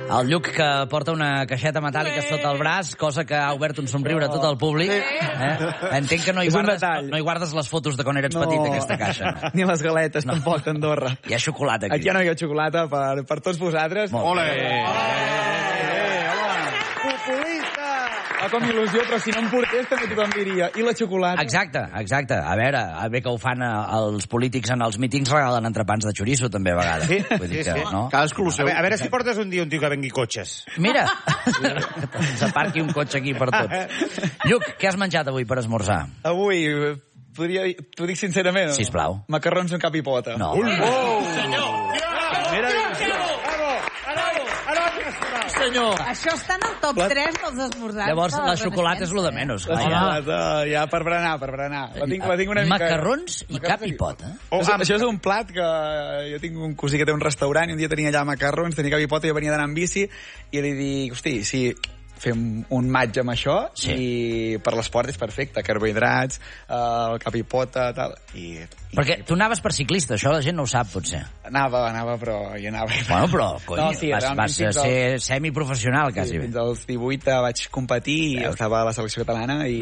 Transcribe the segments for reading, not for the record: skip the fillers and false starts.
El Lluc, que porta una caixeta metàl·lica sota el braç, cosa que ha obert un somriure a tot el públic. Entenc que no hi guardes les fotos de quan eres petit, aquesta caixa. Ni les galetes, tampoc, d'Andorra. Hi ha xocolata aquí. Aquí no hi ha xocolata per tots vosaltres. Ole! Populista! Com il·lusió, però si no em portés també tothom diria. I la xocolata? Exacte. A veure, bé que ho fan els polítics en els mítings, regalen entrepans de xoriço també a vegades. Sí. Vull dir que, no? Cadascú lo seu. A veure si portes un dia un tio que vengui cotxes. Mira, s'aparqui un cotxe aquí per tots. Lluc, què has menjat avui per esmorzar? Avui, t'ho dic sincerament. Sisplau. Macarrons amb cap i pota. No. Senyor. Això està en el top 3 dels esmorzars. Llavors, la xocolata és lo de menys. La xocolata, ja per berenar. La tinc una mica... Macarrons i cap i pota. Això és un plat que jo tinc un cosí que té un restaurant i un dia tenia allà macarrons, tenia cap i pota, i jo venia d'anar amb bici i li dic, hosti, si fem un match amb això, i per l'esport és perfecte, carbohidrats, el cap i pota, tal. Perquè tu anaves per ciclista, això la gent no ho sap, potser. Anava, però hi anava. Bueno, però, cony, vas ser semiprofessional, quasi. Fins als 18 vaig competir i estava a la selecció catalana i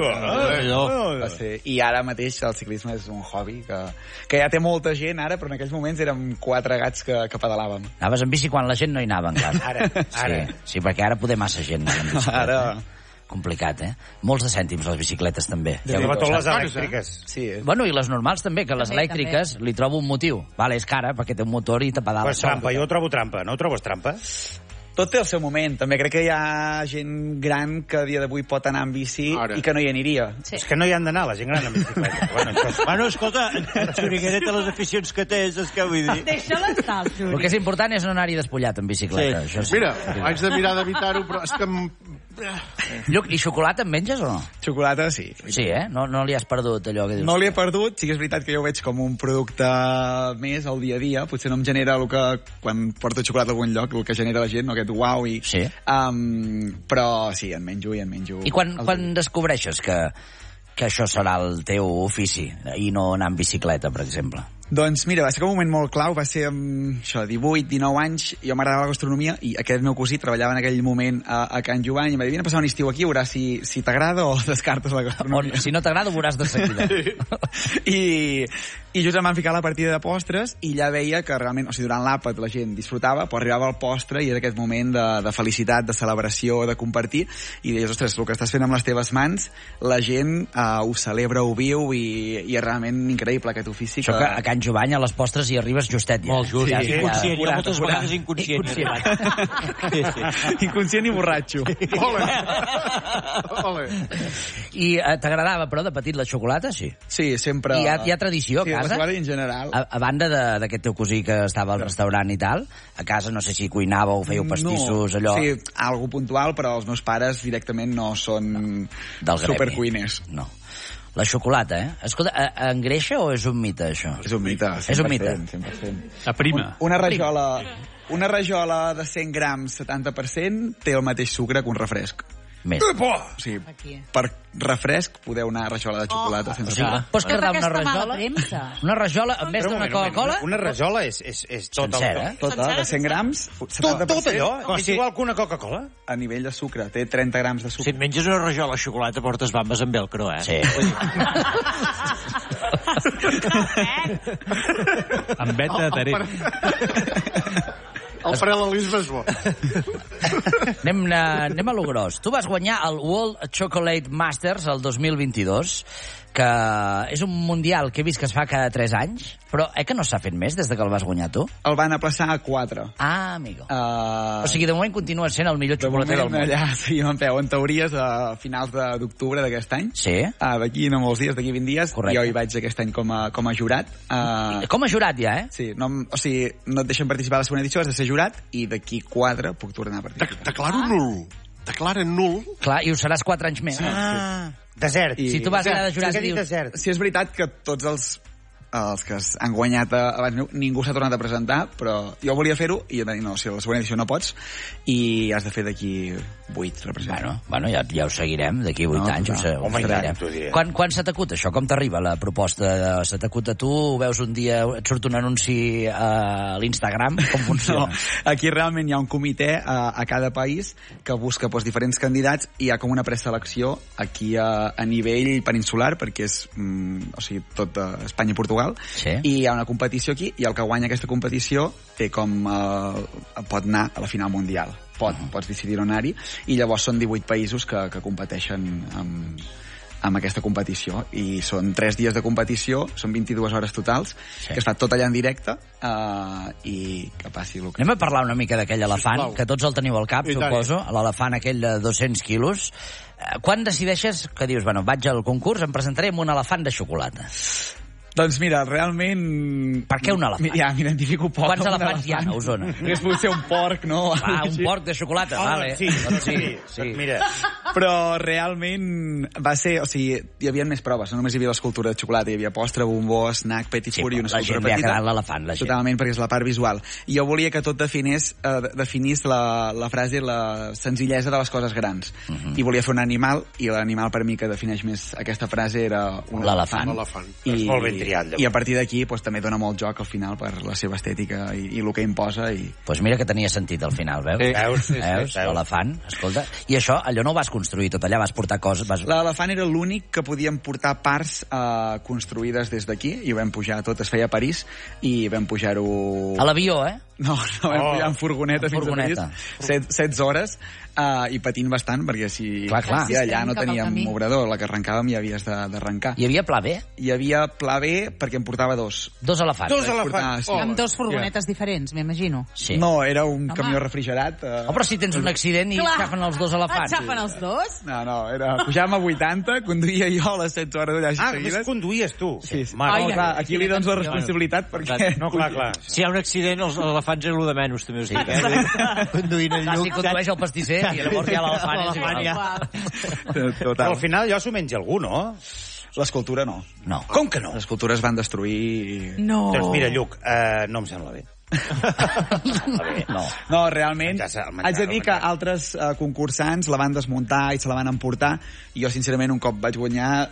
ara mateix el ciclisme és un hobby que ja té molta gent ara, però en aquells moments érem 4 gats que pedalàvem. Anaves en bici quan la gent no hi anava encara. Ara. Sí, perquè ara poder massa gent anar en bicicleta. Ara... Complicat, Molts de cèntims, les bicicletes, també. Sobretot les elèctriques. Sí. Bueno, i les normals, també, que les elèctriques li trobo un motiu. Vale, és cara, perquè té un motor i te pedala. Però és trampa, jo ho trobo trampa. No ho trobes trampa? Tot té el seu moment. També crec que hi ha gent gran que a dia d'avui pot anar amb bici i que no hi aniria. Sí. És que no hi han d'anar, la gent gran amb bicicleta. Bueno, escolta, en Xuriguera té les aficions que té, és que vull dir. Deixa-la estar, el Xuri. El que és important és no anar-hi despullat en bicicleta. Sí. Mira, haig de mirar d'evitar-ho, però és que... Lluc, i xocolata en menges o no? Xocolata, sí. Sí, No li has perdut allò que dius? No li he perdut, sí que és veritat que jo ho veig com un producte més al dia a dia, potser no em genera el que, quan porto xocolata a algun lloc, el que genera la gent, no? Aquest uau, sí. Però sí, en menjo. I quan descobreixes que això serà el teu ofici i no anar en bicicleta, per exemple? Doncs mira, va ser un moment molt clau, va ser amb 18, 19 anys, jo m'agradava la gastronomia i aquest meu cosí treballava en aquell moment a Can Jovany i em va dir, vine a passar un estiu aquí, veuràs si t'agrada o descartes la gastronomia. Si no t'agrada ho veuràs de seguida. I just em van ficar la partida de postres i ja veia que realment, o sigui, durant l'àpat la gent disfrutava, però arribava el postre i era aquest moment de felicitat, de celebració, de compartir, i deies, ostres, el que estàs fent amb les teves mans, la gent ho celebra, ho viu i és realment increïble aquest ofici. Això que a Can Jovany a les postres hi arribes justet. Molt just. Inconscient, hi ha moltes vegades inconscient. Inconscient i borratxo. Ole. I t'agradava, però, de petit la xocolata, sí? Sí, sempre. I hi ha tradició a casa? Sí, la xocolata en general. A banda d'aquest teu cosí que estava al restaurant i tal, a casa no sé si cuinava o fèieu pastissos, allò... Sí, algo puntual, però els meus pares directament no són supercuiners. No. La xocolata, Escolta, engreixa o és un mite, això? És un mite, 100%. És un mite. 100%. A prima. Una rajola de 100 grams, 70%, té el mateix sucre que un refresc. Més. Sí, per refresc podeu anar a rajola de xocolata sense sucre. Pots quedar una rajola? Una rajola, en vez d'una Coca-Cola? Una rajola és tot sencera, Tota, de 100 grams, 70%. Tot allò? És igual que una Coca-Cola? A nivell de sucre, té 30 grams de sucre. Si et menges una rajola de xocolata portes bambes amb velcro, Sí. Amb beta de taret. El paral·lelisme és bo. Anem a lo gros. Tu vas guanyar el World Chocolate Masters el 2022, que és un mundial que he vist que es fa cada 3 anys, però que no s'ha fet més des de que el vas guanyar tu? El van aplaçar a 4. Ah, amigo. O sigui, de moment continues sent el millor xocolater del món. Allà seguim en peu. En teories, a finals d'octubre d'aquest any. Sí. D'aquí no molts dies, d'aquí 20 dies. Correcte. Jo hi vaig aquest any com a jurat. Com a jurat ja, Sí, o sigui, no et deixen participar a la segona edició, has de ser jurat, i d'aquí 4 puc tornar a participar. Declaro nul. Declaren nul. Clar, i ho seràs 4 anys més. Desert. Si tu vas allà de jurat i dius... desert. Sí, és veritat que tots els els que han guanyat abans meu, ningú s'ha tornat a presentar, però jo volia fer-ho i em van dir, no, si a la següent edició no pots i has de fer d'aquí 8 representants. Bueno, ja ho seguirem, d'aquí 8 anys ho seguirem. t'ho diré. Quan se t'acut això? Com t'arriba la proposta? Se t'acut a tu? Veus un dia, et surt un anunci a l'Instagram? Com funciona? No, aquí realment hi ha un comitè a cada país que busca diferents candidats i hi ha com una preselecció aquí a nivell peninsular, perquè és o sigui, tot Espanya i Portugal, sí. I hi ha una competició aquí, i el que guanya aquesta competició té com pot anar a la final mundial. Pots decidir on anar-hi, i llavors són 18 països que competeixen amb aquesta competició, i són 3 dies de competició, són 22 hores totals, sí. Que es fa tot allà en directe, i que passi el que... Anem a parlar una mica d'aquell elefant, que tots el teniu al cap, suposo, l'elefant aquell de 200 quilos. Quan decideixes que dius, bueno, vaig al concurs, em presentaré amb un elefant de xocolata? Doncs mira, realment... Per què un elefant? Ja, m'identifico poc. Quants elefants hi ha a Osona? Hauria pogut ser un porc, no? Un porc de xocolata, vale. Sí. Mira. Però realment va ser... O sigui, hi havia més proves, no només hi havia l'escultura de xocolata, hi havia postre, bombó, snack, petit fur i una escultura petita. La gent li ha quedat l'elefant, la gent. Totalment, perquè és la part visual. I jo volia que tot definís la frase, la senzillesa de les coses grans. I volia fer un animal, i l'animal per mi que defineix més aquesta frase era un elefant. És molt ben triat, I a partir d'aquí també dona molt joc al final per la seva estètica i el que imposa. Doncs mira que tenia sentit al final, veus? Veus? L'elefant, escolta. I això, allò no ho vas construir tot allà, vas portar coses... L'elefant era l'únic que podíem portar parts construïdes des d'aquí, i ho vam pujar tot, es feia a París, i vam pujar-ho... A l'avió, eh? No, vam pujar en furgoneta fins a París, 16 hores, i patint bastant, perquè si allà no teníem obrador, la que arrencàvem ja havies d'arrencar. Hi havia pla B? Hi havia pla B perquè em portava dos. Dos elefants. Amb dos furgonetes diferents, m'imagino. Sí. No, era un camió refrigerat. Però si tens un accident i xafen els dos elefants. Xafen els dos? No, pujàvem a 80, conduïa jo a les 16 hores d'allà seguides. Més conduïes tu? Sí. Aquí li dones la responsabilitat perquè... No, clar. Si hi ha un accident, els elefants és el de menys, també us dic. Conduint el lluc. Si condueix el pastisser, i llavors ja l'elefant és igual. Però al final allò s'ho menja algú, no? L'escultura no. Com que no? Les escultures van destruir... No. Doncs mira, Lluc, no em sembla bé. No, realment haig de dir que altres concursants la van desmuntar i se la van emportar, i jo sincerament un cop vaig guanyar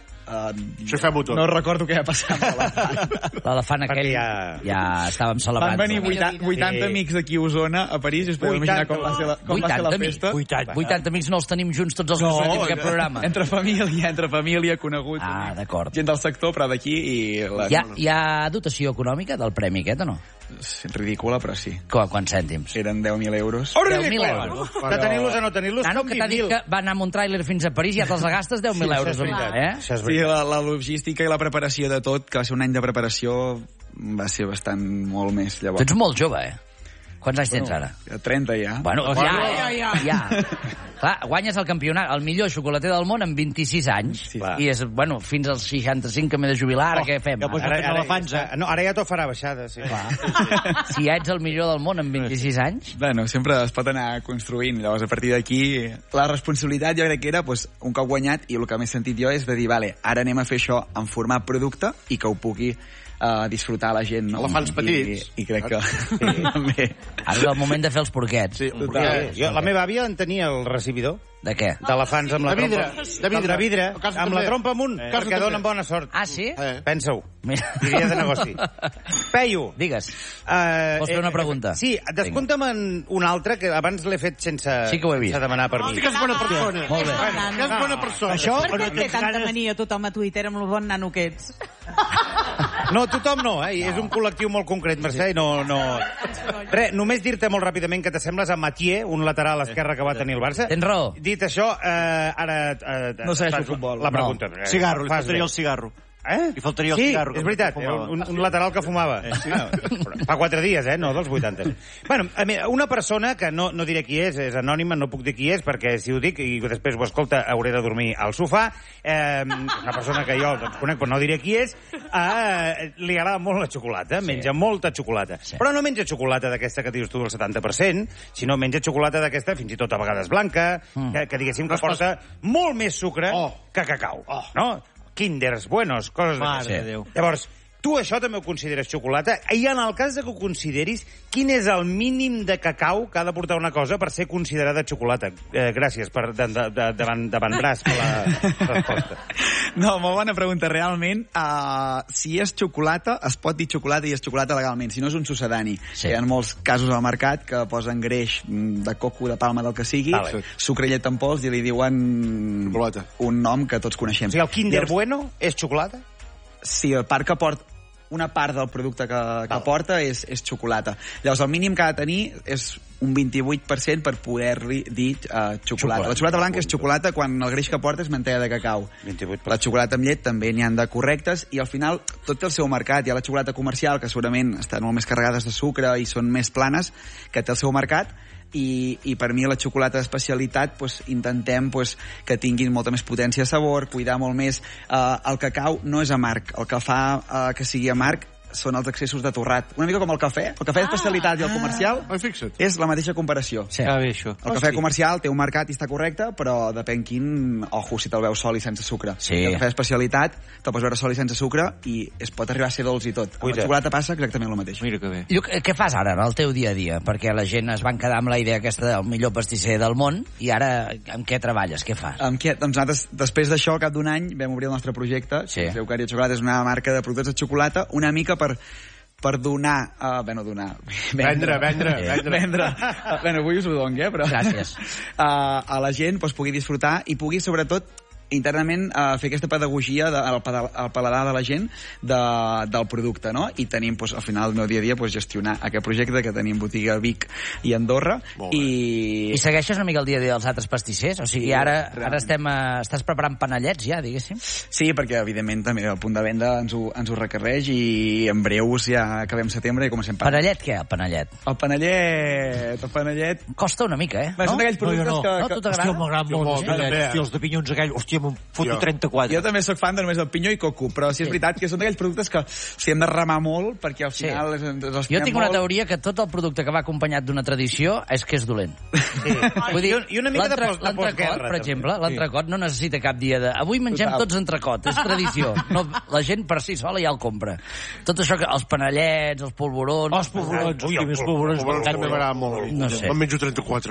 no recordo què va passar amb l'elefant aquell. Ja estàvem celebrant. Van venir 80 amics d'aquí a Osona, a París, i us podeu imaginar com va ser la festa. 80 amics no els tenim junts tots els que sortim aquest programa. Entre família, conegut, d'acord. Gent del sector, però d'aquí. Hi ha dotació econòmica del premi aquest o no? Ridícula, però sí. Quants cèntims? Eren 10.000 euros. 10.000 euros. De tenir-los o no tenir-los, Nano, que t'ha dit que va anar amb un tràiler fins a París i ja te'ls gastes 10.000 euros. Sí, la logística i la preparació de tot, que va ser un any de preparació, va ser bastant molt més llavors. Tu ets molt jove, Quants anys tens ara? 30 ja. Bueno, ja. Clar, guanyes el campionat, el millor xocolater del món amb 26 anys. Sí, i és, fins als 65 que m'he de jubilar, ara què fem? Ara ja t'ho farà baixada, sí. Si ja ets el millor del món amb 26 anys... Bueno, sempre es pot anar construint. Llavors, a partir d'aquí, la responsabilitat jo crec que era un cop guanyat, i el que m'he sentit jo és de dir, vale, ara anem a fer això en format producte i que ho pugui disfrutar la gent, no? Elefants petits. I crec que també. Ara és el moment de fer els porquets. Sí, la meva àvia en tenia el recibidor. De què? D'elefants amb la trompa. De vidre. Amb la trompa amunt, perquè donen bona sort. Ah, sí? Pensa-ho. Idea de negoci. Peyu. Digues. Vols fer una pregunta? Sí, descompta'm un altre, que abans l'he fet sense demanar permís. Que és bona persona. Molt bé. Que és bona persona. Per què té tanta mania tothom a Twitter amb el bon nano que ets? No, tothom no, és un col·lectiu molt concret, Mercè, no... Res, només dir-te molt ràpidament que t'assembles a Mathieu, un lateral esquerre que va tenir el Barça. Tens raó. Dit això, ara... No segueixo futbol. La pregunta. Cigarro, li faltaria el cigarro. Li faltaria el cigarro. Sí, és veritat, un lateral que fumava. Fa 4 dies, no dels 80. Bueno, una persona que no diré qui és anònima, no puc dir qui és, perquè si ho dic i després ho escolta hauré de dormir al sofà. Una persona que jo conec però no diré qui és, li agrada molt la xocolata, menja molta xocolata. Però no menja xocolata d'aquesta que dius tu del 70%, sinó menja xocolata d'aquesta fins i tot a vegades blanca, que diguéssim que porta molt més sucre que cacau, no? Kinders buenos, coses d'aquestes. Mare de Déu. Llavors, Tu això també ho consideres xocolata? I en el cas de que ho consideris, quin és el mínim de cacau que ha de portar una cosa per ser considerada xocolata? Gràcies d'avantbraç per la resposta. No, molt bona pregunta. Realment, si és xocolata, es pot dir xocolata i és xocolata legalment. Si no, és un sucedani. Sí. Hi ha molts casos al mercat que posen greix de coco, de palma, del que sigui, sucre i llet en pols i li diuen Xocolata. un nom que tots coneixem. O sigui, el Kinder Bueno és xocolata? Sí, a part que porta una part del producte que porta és xocolata. Llavors, el mínim que ha de tenir és un 28% per poder-li dir xocolata. La xocolata blanca és xocolata quan el greix que porta és mantega de cacau. 28%. La xocolata amb llet també n'hi han de correctes i al final tot té el seu mercat. Hi ha la xocolata comercial, que segurament estan molt més carregades de sucre i són més planes, que té el seu mercat, i per mi la xocolata d'especialitat intentem que tinguin molta més potència de sabor, cuidar molt més. El cacau no és amarg, el que fa que sigui amarg són els excessos de torrat. Una mica com el cafè. El cafè d'especialitat i el comercial Fixa't. és la mateixa comparació. Sí. Ah, bé, això. El cafè comercial té un mercat i està correcte, però depèn quin... Ojo, si te'l veus sol i sense sucre. Sí. El cafè d'especialitat te'l pots veure sol i sense sucre i es pot arribar a ser dolç i tot. Amb la xocolata passa exactament el mateix. Mira que bé. Lluc, què fas ara en el teu dia a dia? Perquè la gent es van quedar amb la idea aquesta del millor pastisser del món i ara amb què treballes? Què fas? Amb què? Doncs nosaltres, després d'això, al cap d'un any, vam obrir el nostre projecte. Sí. Eucaria Xocolata és una marca de productes de xocolata, una mica per donar... Vendre. Bueno, avui us ho dono, però... Gràcies. A la gent pugui disfrutar i pugui, sobretot, internament fer aquesta pedagogia al paladar de la gent del producte, no? I tenim, al final del meu dia a dia, gestionar aquest projecte que tenim botiga a Vic i Andorra. I segueixes una mica el dia a dia dels altres pastissers? O sigui, ara estàs preparant panellets ja, diguéssim? Sí, perquè evidentment també el punt de venda ens ho requereix i en breus ja acabem setembre i comencem per... Panellet què, el panellet? El panellet... Costa una mica, eh? Són d'aquells productes que... No, tu t'agrada? Hòstia, m'agrada molt. Hòstia, els de pinyons aquells. Hòstia, me'n foto 34. Jo també sóc fan de només el pinyó i coco, però sí és veritat que són d'aquells productes que hem de remar molt perquè al final Jo tinc una teoria que tot el producte que va acompanyat d'una tradició és que és dolent. Sí. Vull dir, i una mica de postguerra. Per exemple, l'entrecot no necessita cap dia de... Avui mengem tots entrecot, és tradició. No, la gent per si sola ja el compra. Tot això, els panellets, els polvorons... Els polvorons, hòstia, més polvorons. També m'agrada molt. No sé. Me'n menjo 34.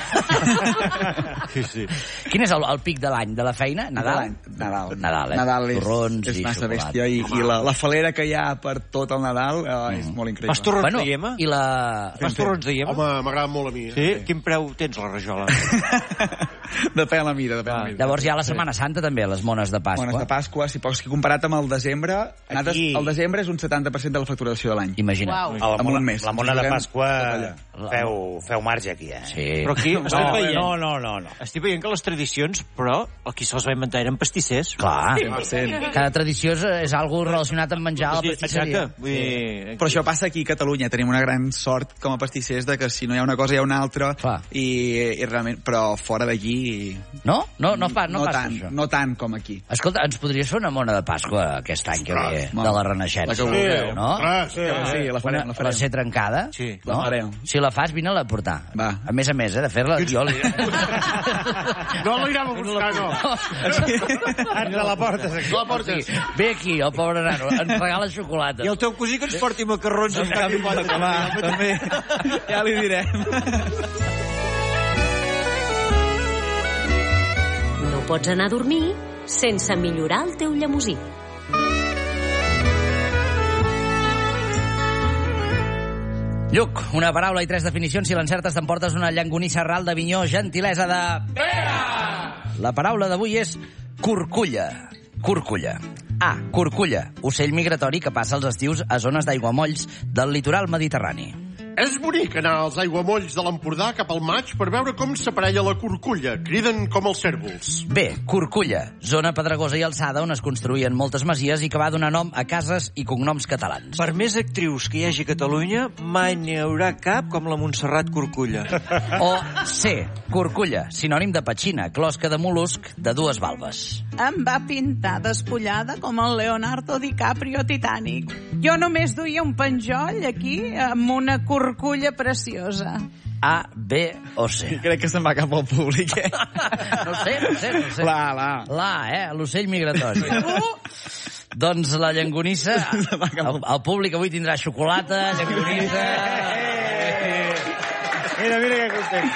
Sí. Quin és el pic de l'any, de la feina? Nadal, Nadal torrons és i massa xocolata. bèstia i la falera que hi ha per tot el Nadal és molt increïble. Fas torrons de iema? I Fas torrons de iema? Home, m'agrada molt a mi. Sí? Quin preu tens la rajola? Depèn la mida, Llavors hi ha la Setmana Santa també, les mones de Pasqua. Mones de Pasqua, si pots comparat amb el desembre, el desembre és un 70% de la facturació de l'any. Imagina't. La mona de Pasqua feu marge aquí, eh? Sí. Però aquí estic veient... No. Estic veient que les tradicions, però el qui se'ls va inventar eren pastissers. Clar. 100%. Cada tradició és algo relacionat amb menjar a la pastisseria. Exacte. Vull dir... Però això passa aquí a Catalunya. Tenim una gran sort com a pastissers de que si no hi ha una cosa hi ha una altra. I realment, però fora d'aquí... No passa això. No tant com aquí. Escolta, ens podries fer una mona de Pasqua aquest any que ve, de la Renaixença. La que vulgueu, no? Sí, la farem. La ser trencada? Sí. No? La farem. Si la fas, vine-la a portar. Va. A més, de fer-la, jo li... No l'anirem a buscar, no. Ens la portes aquí. La portes. Ve aquí, el pobre nano, ens regala xocolata. I el teu cosí que ens porti macarrons amb cap i quatre. També. Ja li direm. No pots anar a dormir sense millorar el teu llemosí. Lluc, una paraula i 3 definicions. Si l'encertes t'emportes una llangonissa ral d'Avinyó, gentilesa de... Pere! La paraula d'avui és curculla. Curculla. A. Curculla, ocell migratori que passa els estius a zones d'aiguamolls del litoral mediterrani. És bonic anar als aiguamolls de l'Empordà cap al maig per veure com s'aparella la curculla. Criden com els cèrvols. B. Curculla, zona pedregosa i alçada on es construïen moltes masies i que va donar nom a cases i cognoms catalans. Per més actrius que hi hagi a Catalunya, mai n'hi haurà cap com la Montserrat Curculla. O C. Curculla, sinònim de petxina, closca de mol·lusc de 2 valves. Em va pintar despullada com el Leonardo DiCaprio Titanic. Jo només duia un penjoll aquí amb una curculla preciosa. A, B o C. Crec que se'n va cap al públic, eh? No sé. La. L'Ocell migratori. Doncs la llangonissa... El públic avui tindrà xocolata, llangonissa... Mira que content.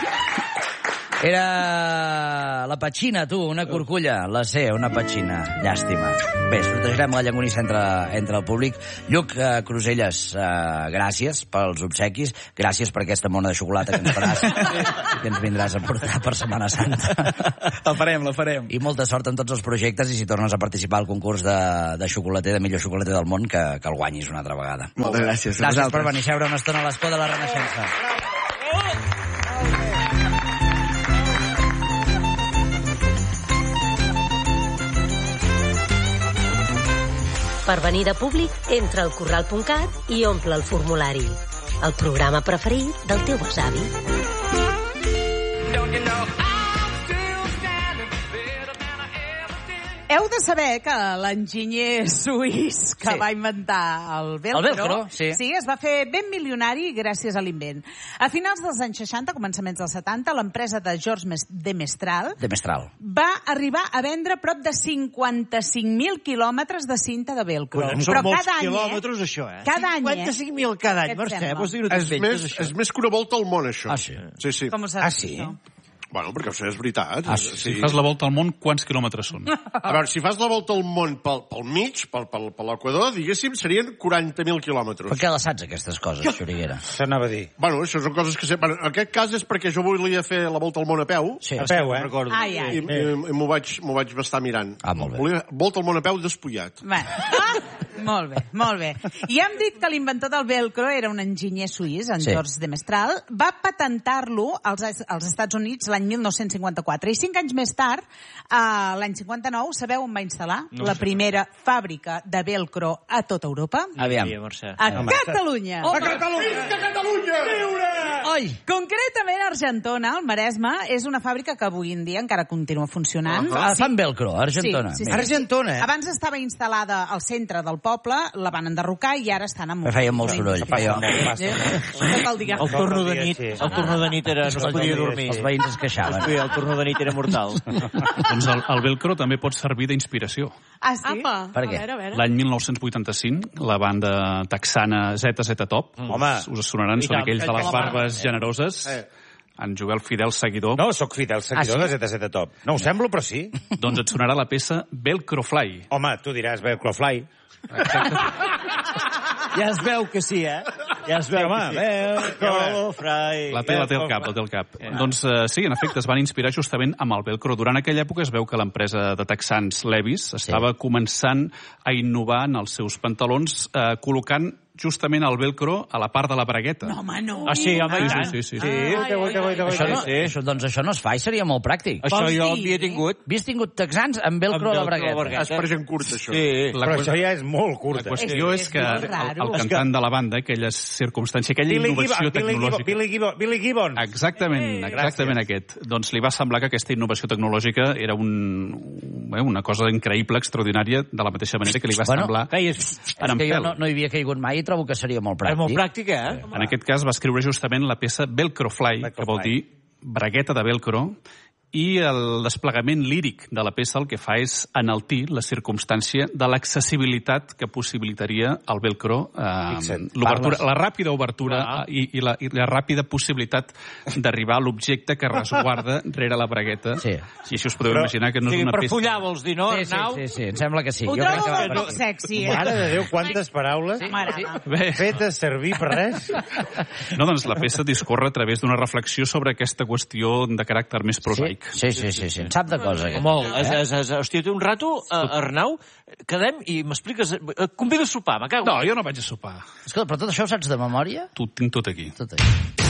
Era la petxina, tu, una curculla. La sé, una petxina. Llàstima. Bé, sortejarem la llangonissa entre el públic. Lluc Cruselles, gràcies pels obsequis, gràcies per aquesta mona de xocolata que ens faràs, que ens vindràs a portar per Setmana Santa. La farem. I molta sort en tots els projectes, i si tornes a participar al concurs de xocolater, de millor xocolater del món, que el guanyis una altra vegada. Moltes gràcies. Gràcies per venir a seure una estona a l'escó de la Renaixença. Per venir de públic, entra al corral.cat i omple el formulari. El programa preferit del teu besavi. Heu de saber que l'enginyer suís que va inventar el velcro, sí, es va fer ben milionari gràcies a l'invent. A finals dels anys 60, començaments dels 70, l'empresa de Georges de Mestral va arribar a vendre prop de 55.000 quilòmetres de cinta de velcro. Són molts quilòmetres, això, eh? Cada any, 55.000 cada any, Mercè. Vols dir-ho tot És més que una volta al món, això. Ah, sí? Sí. Com ho saps, això? Bueno, perquè això és veritat. Si fas la volta al món, quants quilòmetres són? A veure, si fas la volta al món pel mig, per l'equador, diguéssim, serien 40.000 quilòmetres. Per què les saps, aquestes coses, Xuriguera? S'anava a dir. Bueno, això són coses que... Bueno, en aquest cas és perquè jo volia fer la volta al món a peu. Sí, a peu, I m'ho vaig estar mirant. Ah, molt bé. Volia volta al món a peu despullat. Molt bé. I hem dit que l'inventor del velcro era un enginyer suís, en Georges de Mestral. Va patentar-lo als Estats Units l'any 1954. I 5 anys més tard, l'any 59, sabeu on va instal·lar la primera fàbrica de velcro a tota Europa? Aviam. A Catalunya! A Catalunya! Oi! Concretament, a Argentona, al Maresme, és una fàbrica que avui en dia encara continua funcionant. Fan velcro, a Argentona. Sí. Argentona, Abans estava instal·lada al centre del poble, la van enderrocar i ara estan en... Feia molt soroll. Tot el dia. El torno de nit era... No es podia dormir. Els veïns es queixaven. El torno de nit era mortal. Doncs el velcro també pot servir d'inspiració. Ah, sí? Per què? L'any 1985, la banda texana ZZ Top, us sonaran, són aquells de les barbes generoses, en Joel fidel seguidor. No, sóc fidel seguidor de ZZ Top. No ho semblo, però sí. Doncs et sonarà la peça Velcro Fly. Home, tu diràs Velcro Fly. Ja es veu que sí, eh? Ja es veu que sí. Velcro Fly. La té al cap. Doncs sí, en efecte, es van inspirar justament amb el velcro. Durant aquella època es veu que l'empresa de texans Levi's estava començant a innovar en els seus pantalons, col·locant justament el velcro a la part de la bragueta. No, home, no. Ah, sí, home, i tant. Sí. Això no es fa i seria molt pràctic. Això jo havia tingut. Havies tingut texans amb velcro a la bragueta. És per gent curta, això. Sí. Però això ja és molt curta. La qüestió és que el cantant de la banda, aquella circumstància, aquella innovació tecnològica... Billy Gibbons. Exactament aquest. Doncs li va semblar que aquesta innovació tecnològica era una cosa increïble, extraordinària, de la mateixa manera que li va semblar en en Pèl. No hi havia caigut mai i trobo que seria molt pràctic. És molt pràctic, eh? En aquest cas va escriure justament la peça Velcro Fly, que vol dir bragueta de velcro, i el desplegament líric de la peça el que fa és enaltir la circumstància de l'accessibilitat que possibilitaria el velcro, la ràpida obertura i la ràpida possibilitat d'arribar a l'objecte que resguarda rere la bragueta. Sí. I això us podeu imaginar que no és una peça... peça... Per follar, vols dir, no, Arnau? Sí, em sembla que sí. Ho trobo molt poc sexy, eh? Mare de Déu, quantes paraules fetes servir per res. No, doncs la peça discorre a través d'una reflexió sobre aquesta qüestió de caràcter més prosaic. Sí. En sap de cosa. Molt. Hòstia, té un rato, Arnau, quedem i m'expliques... Et convido a sopar, me cago. No, jo no vaig a sopar. Escolta, però tot això ho saps de memòria? T'ho tinc tot aquí. Tot aquí.